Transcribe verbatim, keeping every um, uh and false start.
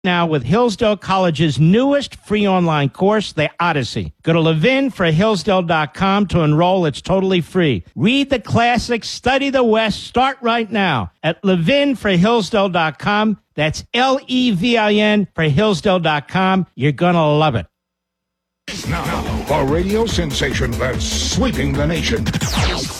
now with Hillsdale College's newest free online course, The Odyssey. Go to levin for hillsdale dot com to enroll. It's totally free. Read the classics, study the West. Start right now at levin for hillsdale dot com. That's L E V I N for hillsdale dot com. You're going to love it. Now, a radio sensation that's sweeping the nation.